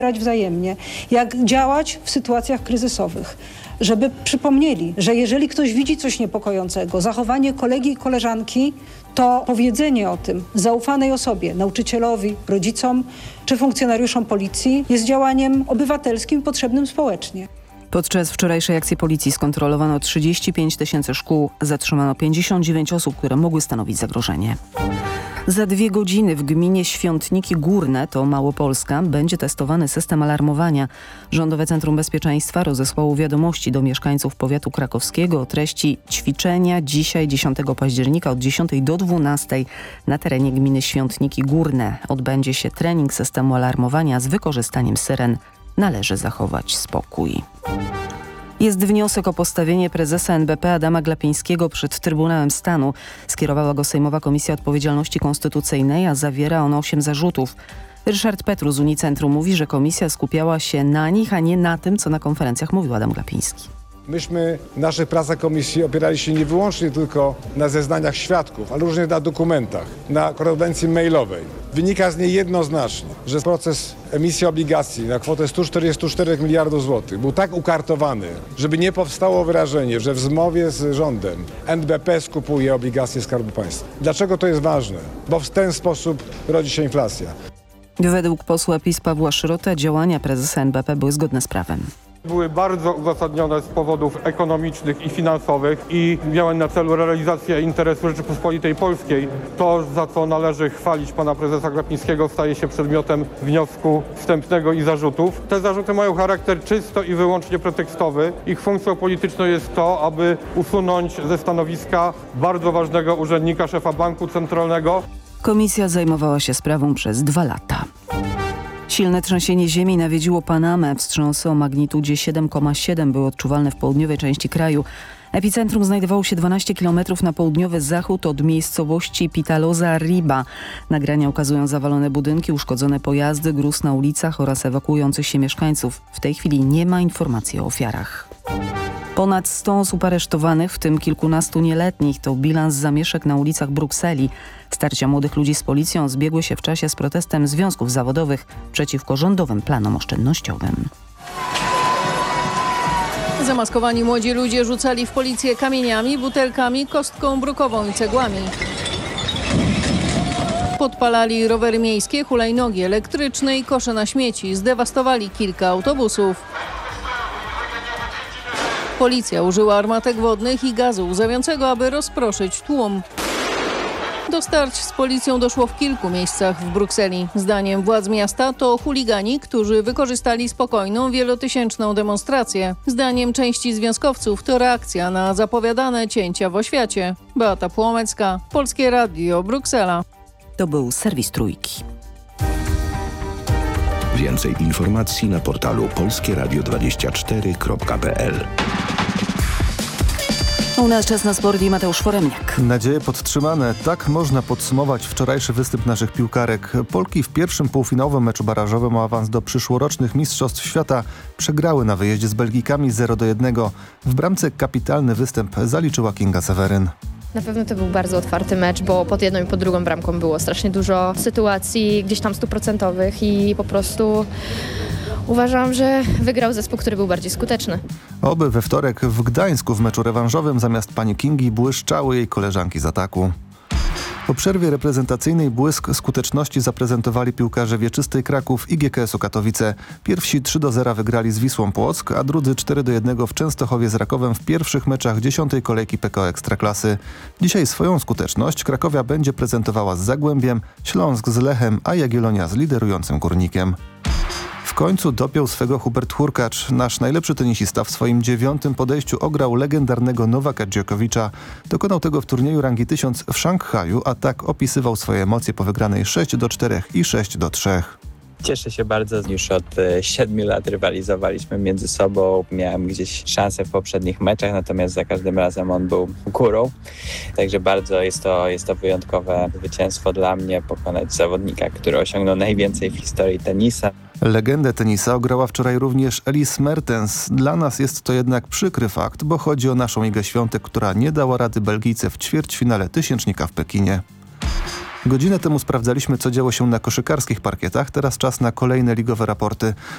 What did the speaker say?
wzajemnie, jak działać w sytuacjach kryzysowych, żeby przypomnieli, że jeżeli ktoś widzi coś niepokojącego, zachowanie kolegi i koleżanki, to powiedzenie o tym zaufanej osobie, nauczycielowi, rodzicom czy funkcjonariuszom policji jest działaniem obywatelskim, potrzebnym społecznie. Podczas wczorajszej akcji policji skontrolowano 35 000 szkół, zatrzymano 59 osób, które mogły stanowić zagrożenie. Za 2 godziny w gminie Świątniki Górne, to Małopolska, będzie testowany system alarmowania. Rządowe Centrum Bezpieczeństwa rozesłało wiadomości do mieszkańców powiatu krakowskiego o treści ćwiczenia dzisiaj 10 października od 10 do 12 na terenie gminy Świątniki Górne. Odbędzie się trening systemu alarmowania z wykorzystaniem syren. Należy zachować spokój. Jest wniosek o postawienie prezesa NBP Adama Glapińskiego przed Trybunałem Stanu. Skierowała go Sejmowa Komisja Odpowiedzialności Konstytucyjnej, a zawiera on 8 zarzutów. Ryszard Petru z Unicentrum mówi, że komisja skupiała się na nich, a nie na tym, co na konferencjach mówił Adam Glapiński. Myśmy w naszych pracach komisji opierali się nie wyłącznie tylko na zeznaniach świadków, ale również na dokumentach, na korespondencji mailowej. Wynika z niej jednoznacznie, że proces emisji obligacji na kwotę 144 miliardów złotych był tak ukartowany, żeby nie powstało wrażenie, że w zmowie z rządem NBP skupuje obligacje Skarbu Państwa. Dlaczego to jest ważne? Bo w ten sposób rodzi się inflacja. Według posła PiS Pawła Szrota działania prezesa NBP były zgodne z prawem. Były bardzo uzasadnione z powodów ekonomicznych i finansowych i miały na celu realizację interesu Rzeczypospolitej Polskiej. To, za co należy chwalić pana prezesa Glapińskiego, staje się przedmiotem wniosku wstępnego i zarzutów. Te zarzuty mają charakter czysto i wyłącznie pretekstowy. Ich funkcją polityczną jest to, aby usunąć ze stanowiska bardzo ważnego urzędnika, szefa Banku Centralnego. Komisja zajmowała się sprawą przez 2 lata. Silne trzęsienie ziemi nawiedziło Panamę. Wstrząsy o magnitudzie 7,7 były odczuwalne w południowej części kraju. Epicentrum znajdowało się 12 km na południowy zachód od miejscowości Pitalosa Riba. Nagrania ukazują zawalone budynki, uszkodzone pojazdy, gruz na ulicach oraz ewakuujących się mieszkańców. W tej chwili nie ma informacji o ofiarach. Ponad 100 osób aresztowanych, w tym kilkunastu nieletnich. To bilans zamieszek na ulicach Brukseli. Starcia młodych ludzi z policją zbiegły się w czasie z protestem związków zawodowych przeciwko rządowym planom oszczędnościowym. Zamaskowani młodzi ludzie rzucali w policję kamieniami, butelkami, kostką brukową i cegłami. Podpalali rowery miejskie, hulajnogi elektryczne i kosze na śmieci. Zdewastowali kilka autobusów. Policja użyła armatek wodnych i gazu łzawiącego, aby rozproszyć tłum. Do starć z policją doszło w kilku miejscach w Brukseli. Zdaniem władz miasta to chuligani, którzy wykorzystali spokojną, wielotysięczną demonstrację. Zdaniem części związkowców to reakcja na zapowiadane cięcia w oświacie. Beata Płomecka, Polskie Radio, Bruksela. To był serwis Trójki. Więcej informacji na portalu polskieradio24.pl. U nas czas na sport i Mateusz Foremniak. Nadzieje podtrzymane. Tak można podsumować wczorajszy występ naszych piłkarek. Polki w pierwszym półfinałowym meczu barażowym o awans do przyszłorocznych Mistrzostw Świata przegrały na wyjeździe z Belgikami 0-1. W bramce kapitalny występ zaliczyła Kinga Seweryn. Na pewno to był bardzo otwarty mecz, bo pod jedną i pod drugą bramką było strasznie dużo sytuacji gdzieś tam 100% i po prostu uważam, że wygrał zespół, który był bardziej skuteczny. Oby we wtorek w Gdańsku w meczu rewanżowym zamiast pani Kingi błyszczały jej koleżanki z ataku. Po przerwie reprezentacyjnej błysk skuteczności zaprezentowali piłkarze Wieczystej Kraków i GKS-u Katowice. Pierwsi 3-0 wygrali z Wisłą Płock, a drudzy 4-1 w Częstochowie z Rakowem w pierwszych meczach 10. kolejki PKO Ekstraklasy. Dzisiaj swoją skuteczność Krakowia będzie prezentowała z Zagłębiem, Śląsk z Lechem, a Jagiellonia z liderującym Górnikiem. W końcu dopiął swego Hubert Hurkacz. Nasz najlepszy tenisista w swoim 9. podejściu ograł legendarnego Nowaka Dżokowicza. Dokonał tego w turnieju rangi 1000 w Szanghaju, a tak opisywał swoje emocje po wygranej 6-4 i 6-3. Cieszę się bardzo, już od 7 lat rywalizowaliśmy między sobą. Miałem gdzieś szansę w poprzednich meczach, natomiast za każdym razem on był górą. Także bardzo jest to wyjątkowe zwycięstwo dla mnie, pokonać zawodnika, który osiągnął najwięcej w historii tenisa. Legendę tenisa ograła wczoraj również Elise Mertens. Dla nas jest to jednak przykry fakt, bo chodzi o naszą Igę Świątek, która nie dała rady Belgijce w ćwierćfinale tysięcznika w Pekinie. Godzinę temu sprawdzaliśmy, co działo się na koszykarskich parkietach. Teraz czas na kolejne ligowe raporty.